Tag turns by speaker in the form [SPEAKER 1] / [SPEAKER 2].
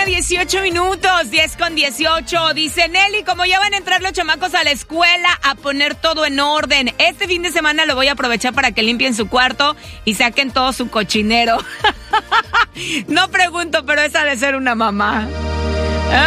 [SPEAKER 1] 1:18, 10:18. Dice Nelly, como ya van a entrar los chamacos a la escuela a poner todo en orden, este fin de semana lo voy a aprovechar para que limpien su cuarto y saquen todo su cochinero. No pregunto, pero esa ha de ser una mamá.